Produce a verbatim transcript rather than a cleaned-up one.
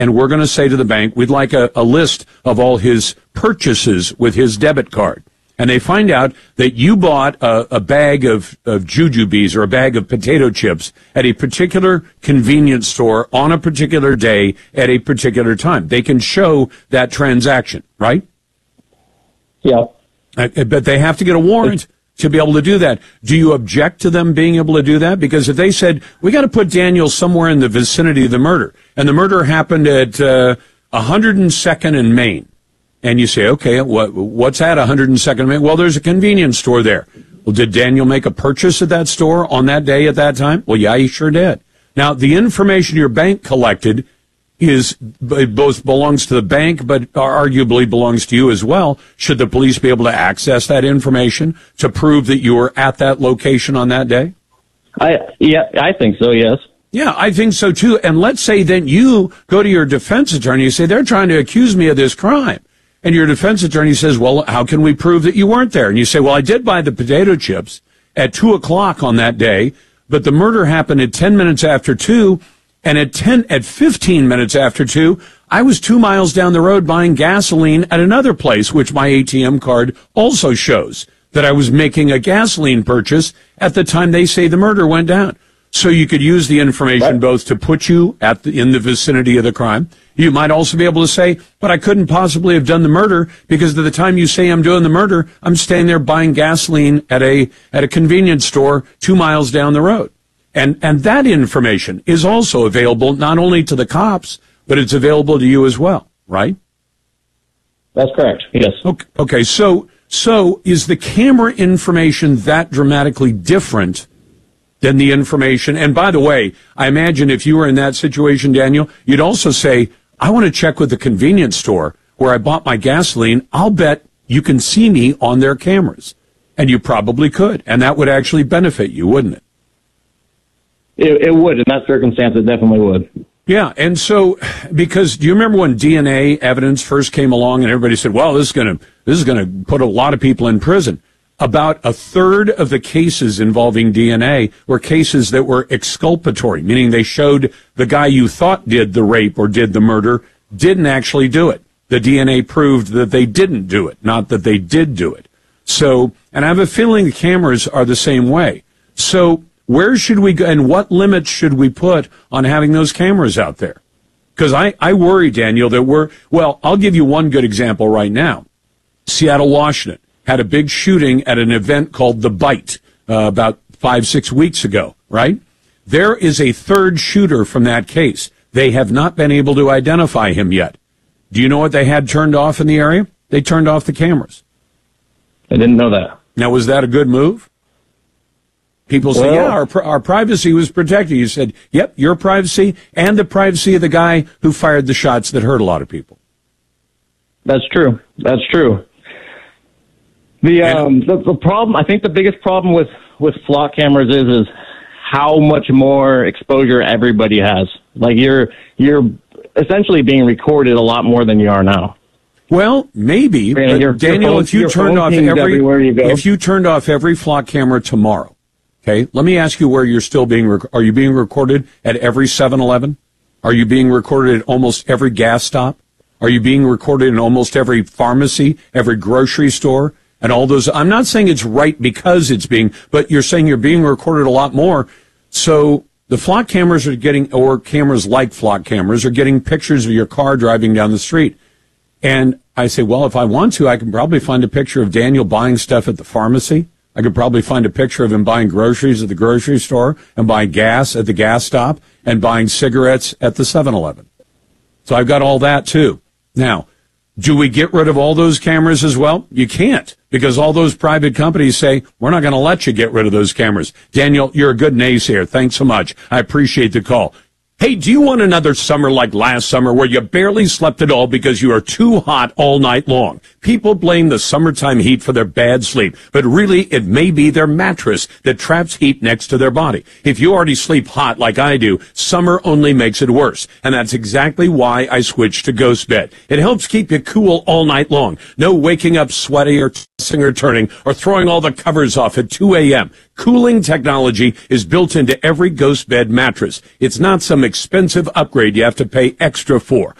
and we're going to say to the bank, we'd like a, a list of all his purchases with his debit card. And they find out that you bought a, a bag of, of jujubes or a bag of potato chips at a particular convenience store on a particular day at a particular time. They can show that transaction, right? Yeah. Uh, but they have to get a warrant to be able to do that. Do you object to them being able to do that? Because if they said, we got to put Daniel somewhere in the vicinity of the murder, and the murder happened at uh, one hundred second and Main, and you say, okay, what, what's at one hundred second and Main? Well, there's a convenience store there. Well, did Daniel make a purchase at that store on that day at that time? Well, yeah, he sure did. Now, the information your bank collected is it both belongs to the bank, but arguably belongs to you as well. Should the police be able to access that information to prove that you were at that location on that day? I yeah, I think so. Yes. Yeah, I think so too. And let's say then you go to your defense attorney. You say they're trying to accuse me of this crime, and your defense attorney says, "Well, how can we prove that you weren't there?" And you say, "Well, I did buy the potato chips at two o'clock on that day, but the murder happened at ten minutes after two." And at ten, at fifteen minutes after two, I was two miles down the road buying gasoline at another place, which my A T M card also shows that I was making a gasoline purchase at the time they say the murder went down. So you could use the information both to put you at the, in the vicinity of the crime. You might also be able to say, but I couldn't possibly have done the murder because at the time you say I'm doing the murder, I'm staying there buying gasoline at a, at a convenience store two miles down the road. And and that information is also available not only to the cops, but it's available to you as well, right? That's correct, yes. Okay, okay. so so is the camera information that dramatically different than the information? And by the way, I imagine if you were in that situation, Daniel, you'd also say, I want to check with the convenience store where I bought my gasoline. I'll bet you can see me on their cameras. And you probably could. And that would actually benefit you, wouldn't it? It, it would. In that circumstance, it definitely would. Yeah, and so, because do you remember when D N A evidence first came along and everybody said, well, this is going to this is going to put a lot of people in prison? About a third of the cases involving D N A were cases that were exculpatory, meaning they showed the guy you thought did the rape or did the murder didn't actually do it. The D N A proved that they didn't do it, not that they did do it. So, and I have a feeling the cameras are the same way. So, where should we go, and what limits should we put on having those cameras out there? Because I, I worry, Daniel, that we're, well, I'll give you one good example right now. Seattle, Washington had a big shooting at an event called The Bite uh, about five, six weeks ago, right? There is a third shooter from that case. They have not been able to identify him yet. Do you know what they had turned off in the area? They turned off the cameras. I didn't know that. Now, was that a good move? People say, well, yeah, our, our privacy was protected. You said, yep, your privacy and the privacy of the guy who fired the shots that hurt a lot of people. That's true. That's true. The, um, the, the problem, I think the biggest problem with, with flock cameras is, is how much more exposure everybody has. Like you're, you're essentially being recorded a lot more than you are now. Well, maybe, but your, Daniel, your phone, if you turned off every, you if you turned off every flock camera tomorrow, okay, let me ask you where you're still being, rec- are you being recorded at every seven eleven? Are you being recorded at almost every gas stop? Are you being recorded in almost every pharmacy, every grocery store, and all those? I'm not saying it's right because it's being, but you're saying you're being recorded a lot more. So the flock cameras are getting, or cameras like flock cameras, are getting pictures of your car driving down the street. And I say, well, if I want to, I can probably find a picture of Daniel buying stuff at the pharmacy. I could probably find a picture of him buying groceries at the grocery store and buying gas at the gas stop and buying cigarettes at the seven eleven. So I've got all that too. Now, do we get rid of all those cameras as well? You can't, because all those private companies say, we're not going to let you get rid of those cameras. Daniel, you're a good naysayer. Thanks so much. I appreciate the call. Hey, do you want another summer like last summer where you barely slept at all because you are too hot all night long? People blame the summertime heat for their bad sleep, but really it may be their mattress that traps heat next to their body. If you already sleep hot like I do, summer only makes it worse. And that's exactly why I switched to Ghost Bed. It helps keep you cool all night long. No waking up sweaty or tossing or turning or throwing all the covers off at two a.m. Cooling technology is built into every Ghost Bed mattress. It's not some expensive upgrade you have to pay extra for.